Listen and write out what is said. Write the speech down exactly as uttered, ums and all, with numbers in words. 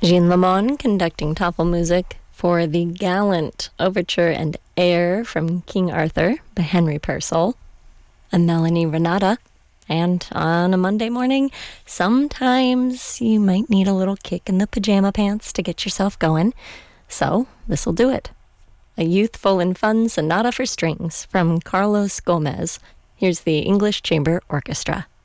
Jean Lemon conducting Tafelmusik for the Gallant Overture and Air from King Arthur by Henry Purcell. I'm Melanie Renata, and on a Monday morning, sometimes you might need a little kick in the pajama pants to get yourself going, so this'll do it. A youthful and fun sonata for strings from Carlos Gomez. Here's the English Chamber Orchestra.